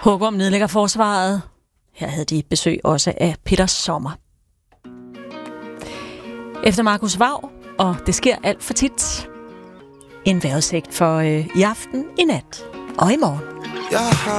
Hugum nedlægger forsvaret. Her havde de besøg også af Peter Sommer. Efter Markus Vav, og det sker alt for tit. En vejrudsigt for i aften, i nat og i morgen.